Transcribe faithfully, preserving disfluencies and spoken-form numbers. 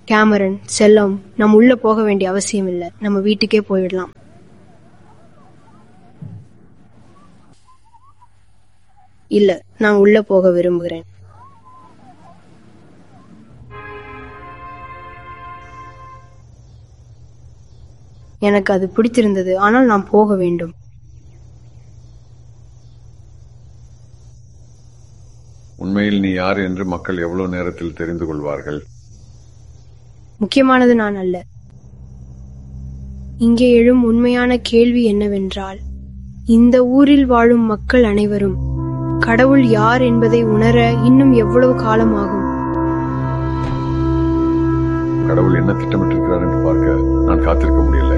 Cameron, செல்லம், நம்ம உள்ள போக வேண்டிய அவசியம் இல்லை. நம்ம வீட்டுக்கே போயிடலாம். இல்ல, நான் உள்ள போக விரும்புகிறேன். எனக்கு அது பிடித்திருந்தது, ஆனால் நான் போக வேண்டும். உண்மையில் நீ யார் என்று மக்கள் எவ்வளவு நேரத்தில் தெரிந்து கொள்வார்கள்? முக்கியமானது நான் அல்ல. இங்கே எழும் உண்மையான கேள்வி என்னவென்றால், இந்த ஊரில் வாழும் மக்கள் அனைவரும் கடவுள் யார் என்பதை உணர இன்னும் எவ்வளவு காலம் ஆகும்? கடவுள் என்ன திட்டமிட்டிருக்கிறார் என்று பார்க்க நான் காத்திருக்க முடியல.